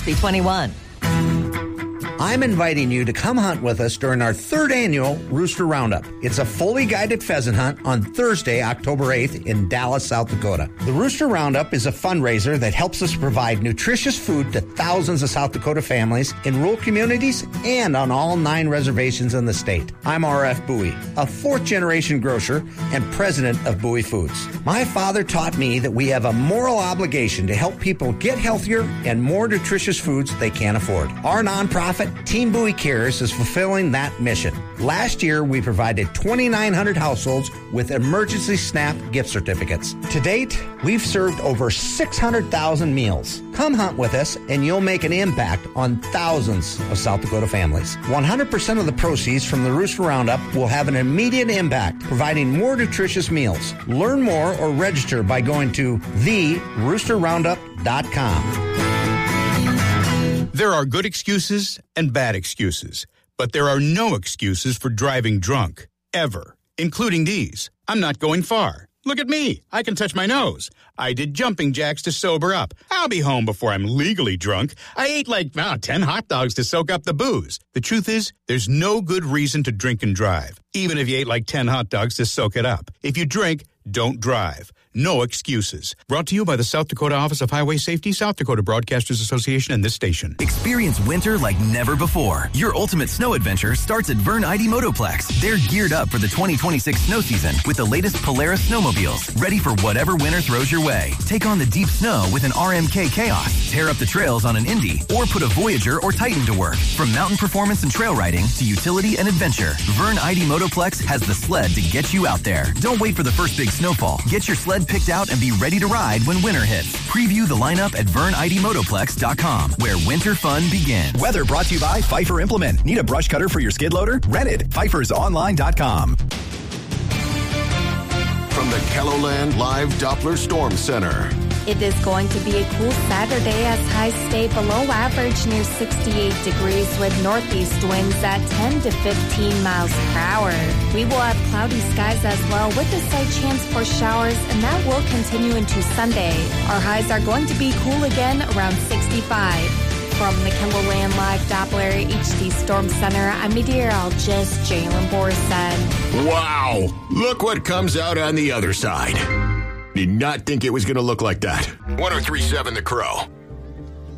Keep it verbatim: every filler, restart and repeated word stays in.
must be twenty-one. I'm inviting you to come hunt with us during our third annual Rooster Roundup. It's a fully guided pheasant hunt on Thursday, October eighth in Dallas, South Dakota. The Rooster Roundup is a fundraiser that helps us provide nutritious food to thousands of South Dakota families in rural communities and on all nine reservations in the state. I'm R F Bowie, a fourth-generation grocer and president of Bowie Foods. My father taught me that we have a moral obligation to help people get healthier and more nutritious foods they can't afford. Our nonprofit, Team Bowie Cares, is fulfilling that mission. Last year, we provided twenty-nine hundred households with emergency SNAP gift certificates. To date, we've served over six hundred thousand meals. Come hunt with us, and you'll make an impact on thousands of South Dakota families. one hundred percent of the proceeds from the Rooster Roundup will have an immediate impact, providing more nutritious meals. Learn more or register by going to the rooster roundup dot com. There are good excuses and bad excuses, but there are no excuses for driving drunk, ever, including these. I'm not going far. Look at me. I can touch my nose. I did jumping jacks to sober up. I'll be home before I'm legally drunk. I ate like oh, ten hot dogs to soak up the booze. The truth is, there's no good reason to drink and drive, even if you ate like ten hot dogs to soak it up. If you drink, don't drive. No excuses. Brought to you by the South Dakota Office of Highway Safety, South Dakota Broadcasters Association, and this station. Experience winter like never before. Your ultimate snow adventure starts at Vern I D Motoplex. They're geared up for the twenty twenty-six snow season with the latest Polaris snowmobiles, ready for whatever winter throws your way. Take on the deep snow with an R M K Chaos, tear up the trails on an Indy, or put a Voyager or Titan to work. From mountain performance and trail riding to utility and adventure, Vern I D Motoplex has the sled to get you out there. Don't wait for the first big snowfall. Get your sled picked out and be ready to ride when winter hits. Preview the lineup at vern I D motoplex dot com, where winter fun begins. Weather brought to you by Pfeiffer Implement. Need a brush cutter for your skid loader? Rent it. Pfeiffer's online dot com. From the KELOLAND Live Doppler Storm Center. It is going to be a cool Saturday as highs stay below average near sixty-eight degrees with northeast winds at ten to fifteen miles per hour. We will have cloudy skies as well with a slight chance for showers, and that will continue into Sunday. Our highs are going to be cool again around sixty-five. From the KELOLAND Live Doppler H D Storm Center, I'm meteorologist Jalen Borson. Wow! Look what comes out on the other side. Did not think it was going to look like that. one oh three point seven The Crow.